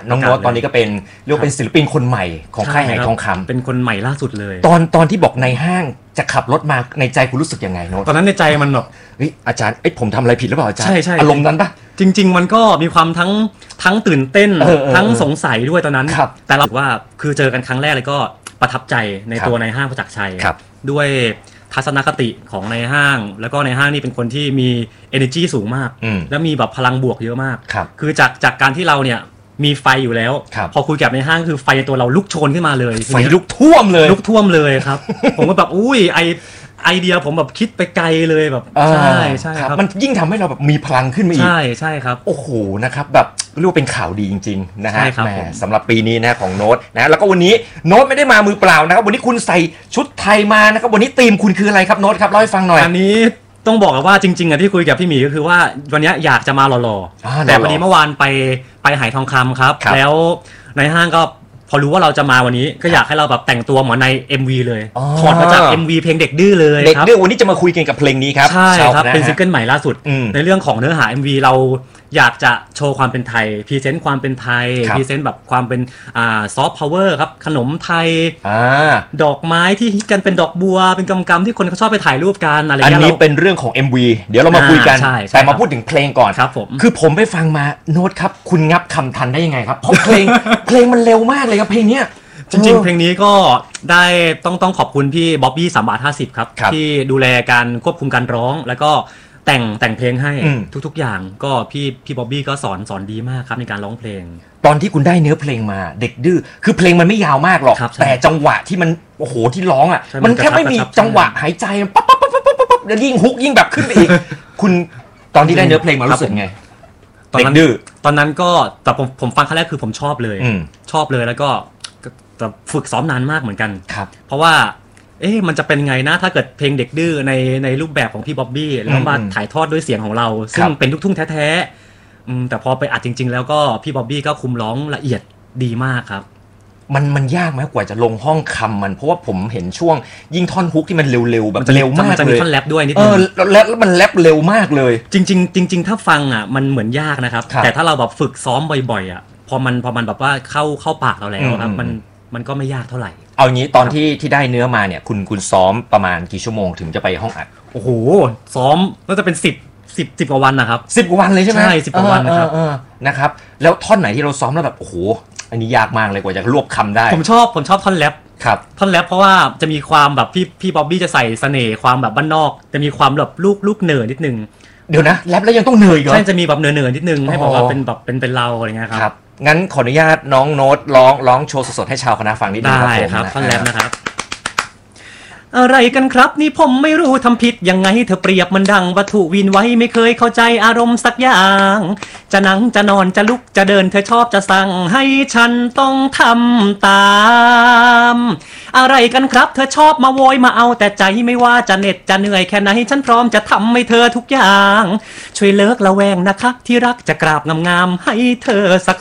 น้องโน้ตตอนนี้ก็เป็นเรียกว่าเป็นศิลปินคนใหม่ของค่ายไหทองคำเป็นคนใหม่ล่าสุดเลยตอนที่บอกในห้างจะขับรถมาในใจคุณรู้สึกยังไงโน้ตตอนนั้นในใจมันแบบอาจารย์ผมทำอะไรผิดหรือเปล่าอาจารย์ใช่อารมณ์นั้นปะจริงๆมันก็มีความทั้งตื่นเต้นทั้งสงสัยด้วยตอนนั้นแต่เราว่าคือเจอกันครั้งแรกเลยก็ประทับใจในตัวในห้างประจักษ์ชัยด้วยทัศนคติของในห้างแล้วก็ในห้างนี่เป็นคนที่มี energy สูงมากแล้วมีแบบพลังบวกเยอะมากคือจากการที่เราเนี่ยมีไฟอยู่แล้วพอคุยกับในห้างคือไฟในตัวเราลุกโชนขึ้นมาเลยไฟลุกท่วมเลยครับ ผมก็แบบอุ้ยไอเดียผมแบบคิดไปไกลเลยแบบใช่ครับมันยิ่งทำให้เราแบบมีพลังขึ้นมาอีกใช่ครับโอ้โหนะครับแบบเรียกว่าเป็นข่าวดีจริงๆนะฮะแหมสำหรับปีนี้นะของโน้ตนะแล้วก็วันนี้โน้ตไม่ได้มามือเปล่านะครับวันนี้คุณใส่ชุดไทยมานะครับวันนี้ธีมคุณคืออะไรครับโน้ตครับเล่าให้ฟังหน่อยอันนี้ต้องบอกว่าจริงๆที่คุยกับพี่หมีก็คือว่าวันนี้อยากจะมาหล่อๆแต่พอดีเมื่อวานไปไหทองคำครับแล้วในห้างก็พอรู้ว่าเราจะมาวันนี้ก็อยากให้เราแบบแต่งตัวเหมือนใน MV เลยถอดมาจาก MV เพลงเด็กดื้อเลยเด็กดื้อวันนี้จะมาคุยกันกับเพลงนี้ครับใช่ครับเป็นซิงเกิลใหม่ล่าสุดในเรื่องของเนื้อหา MV เราอยากจะโชว์ความเป็นไทยพรีเซนต์ความเป็นไทยพรีเซนต์แบบความเป็นซอฟต์พาวเวอร์ครับขนมไทยดอกไม้ที่ฮิตกันเป็นดอกบัวเป็นกำที่คนเขาชอบไปถ่ายรูปกันอะไรอย่างเงี้ยอันนี้เป็นเรื่องของ MV เดี๋ยวเรามาคุยกันแต่มาพูดถึงเพลงก่อนครับผมคือผมไปฟังมาโน้ตครับคุณงับคำทันได้ยังไงครับเพราะเพลงมันเร็วมากเลยครับเพลงเนี้ยจริงๆเพลงนี้ก็ได้ต้องขอบคุณพี่บ๊อบบี้3.50 ครับที่ดูแลการควบคุมการร้องแล้วก็แต่งเพลงให้ทุกๆอย่างก็พี่บ๊อบบี้ก็สอนดีมากครับในการร้องเพลงตอนที่คุณได้เนื้อเพลงมาเด็กดื้อคือเพลงมันไม่ยาวมากหรอกแต่จังหวะที่มันโอ้โหที่ร้องอ่ะมันแค่ไม่มีจังหวะหายใจปั๊บแล้วยิ่งฮุกยิ่งแบบขึ้นไปอีกคุณตอนที่ได้เนื้อเพลงมารู้สึกไงเด็กดื้อตอนนั้นก็แต่ผมฟังครั้งแรกคือผมชอบเลยแล้วก็แต่ฝึกซ้อมนานมากเหมือนกันเพราะว่ามันจะเป็นไงนะถ้าเกิดเพลงเด็กดื้อในรูปแบบของพี่บ๊อบบี้แล้วมาถ่ายทอดด้วยเสียงของเราซึ่งเป็นลูกทุ่งแท้ๆแต่พอไปอัดจริงๆแล้วก็พี่บ๊อบบี้ก็คุมร้องละเอียดดีมากครับมันยากไหมกว่าจะลงห้องคำมันเพราะว่าผมเห็นช่วงยิ่งท่อนฮุกที่มันเร็วๆแบบเร็วมากเลยจะมีท่อนแรปด้วยนิดนึงแล้วมันแรปเร็วมากเลยจริงถ้าฟังอ่ะมันเหมือนยากนะครับแต่ถ้าเราแบบฝึกซ้อมบ่อยๆอ่ะพอมันแบบว่าเข้าปากเราแล้วครับมันก็ไม่ยากเท่าไหร่เอางี้ตอนที่ได้เนื้อมาเนี่ยคุณซ้อมประมาณกี่ชั่วโมงถึงจะไปห้องอัดโอ้โหซ้อมน่าจะเป็น10กว่าวันนะครับ 10 กว่าวันเลยใช่ไหมใช่10 กว่าวันนะครับแล้วท่อนไหนที่เราซ้อมแล้วแบบโอ้โหอันนี้ยากมากเลยกว่าจะรวบคำได้ผมชอบท่อนแรปครับท่อนแรปเพราะว่าจะมีความแบบพี่บ๊อบบี้จะใส่เสน่ห์ความแบบบ้านนอกจะมีความแบบลูกเหนือนิดนึงเดี๋ยวนะแรปแล้วยังต้องเหนื่อยอีกเหรอใช่จะมีแบบเหนือนิดนึงให้บอกว่าเป็นแบบเป็นเราอะไรเงี้ยครับงั้นขออนุญาตน้องโน้ตร้องโชว์สดๆให้ชาวคณะฟังนิดนึงครับท่อนแรปนะครับอะไรกันครับนี่ผมไม่รู้ทำผิดยังไงเธอเปรียบมันดังวัตถุวินไว้ไม่เคยเข้าใจอารมณ์สักอย่างจะนั่งจะนอนจะลุกจะเดินเธอชอบจะสั่งให้ฉันต้องทำตามอะไรกันครับเธอชอบมาโวยมาเอาแต่ใจไม่ว่าจะเหน็ดจะเหนื่อยแค่ไหนฉันพร้อมจะทำให้เธอทุกอย่างช่วยเลิกละแวงนะคะที่รักจะกราบงามๆให้เธอสัก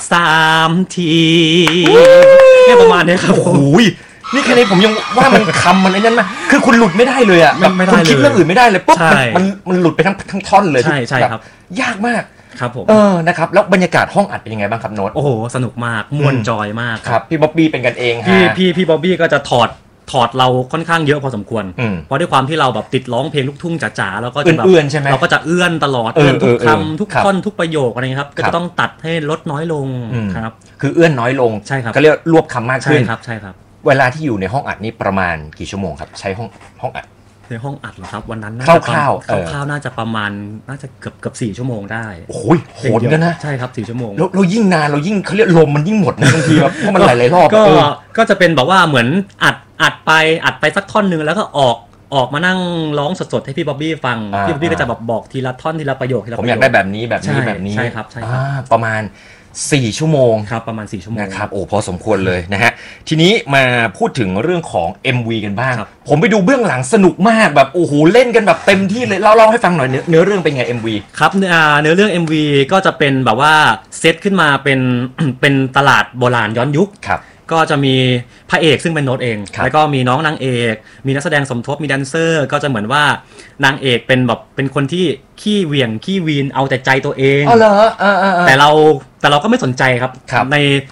3 ทีเนี่ยประมาณนี้ครับโอ้ยนี่แค่นี้ผมยังว่ามันคำมันไอ้นั่นมาคือคุณหลุดไม่ได้เลยอ่ะคุณคิดเรื่องอื่นไม่ได้เลยปุ๊บมันหลุดไปทั้งท่อนเลยใช่ครับยากมากครับผมนะครับแล้วบรรยากาศห้องอัดเป็นยังไงบ้างครับโน้ตโอ้โหสนุกมากม่วนจอยมากครับพี่บ๊อบบี้เป็นกันเองพี่บ๊อบบี้ก็จะถอดเราค่อนข้างเยอะพอสมควรเพราะด้วยความที่เราแบบติดร้องเพลงลูกทุ่งจ๋าๆแล้วก็จะแบบเราก็จะเอื้อนตลอดเอื้อนทุกคำทุกท่อนทุกประโยคอะไรเงี้ยครับก็จะต้องตัดให้ลดน้อยลงครับคือเอื้อนน้อยลงใช่ครับก็เรียกรวบคำมากขึ้นใช่ครับเวลาที่อยู่ในห้องอัดนี่ประมาณกี่ชั่วโมงครับใช้ห้องอัดในห้องอัดเหรอครับวันนั้นคร่าวๆน่าจะประมาณน่าจะเกือบ4 ชั่วโมงได้โอ้ยโหดกันนะใช่ครับ4 ชั่วโมงเรายิ่งนานเรายิ่งเขาเรียกลมมันยิ่งหมดนะบางทีแบบเพราะมันหลายรอบก็จะเป็นแบบว่าเหมือนอัดไปสักท่อนนึงแล้วก็ออกมานั่งร้องสดๆให้พี่บ๊อบบี้ฟังพี่บ๊อบบี้ก็จะบอกทีละท่อนทีละประโยคผมอยากได้แบบนี้ใช่ครับประมาณ4 ชั่วโมงครับประมาณ4 ชั่วโมงนะครับโอ้พอสมควรเลยนะฮะทีนี้มาพูดถึงเรื่องของ MV กันบ้างผมไปดูเบื้องหลังสนุกมากแบบโอ้โหเล่นกันแบบเต็มที่เลยเล่าให้ฟังหน่อยเนื้อเรื่องเป็นไง MV ครับเนื้อเรื่อง MV ก็จะเป็นแบบว่าเซตขึ้นมาเป็นตลาดโบราณย้อนยุคก็จะมีพระเอกซึ่งเป็นโน้ตเองแล้วก็มีน้องนางเอกมีนักแสดงสมทบมีแดนเซอร์ก็จะเหมือนว่านางเอกเป็นคนที่ขี้เหวี่ยงขี้วีนเอาแต่ใจตัวเองอ๋อเหรอแต่เราก็ไม่สนใจครับ